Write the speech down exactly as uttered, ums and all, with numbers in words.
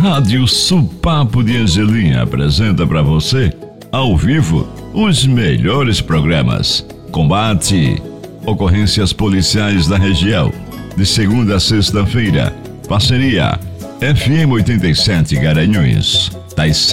Rádio Supapo de Angelim apresenta para você, ao vivo, os melhores programas. Combate, ocorrências policiais da região. De segunda a sexta-feira, parceria F M oitenta e sete Garanhuns. Das